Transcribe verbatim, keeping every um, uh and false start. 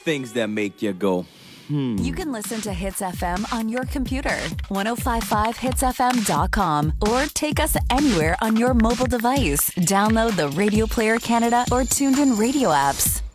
things that make you go, hmm. You can listen to Hits F M on your computer, ten fifty-five hits f m dot com, or take us anywhere on your mobile device. Download the Radio Player Canada or Tuned In Radio apps.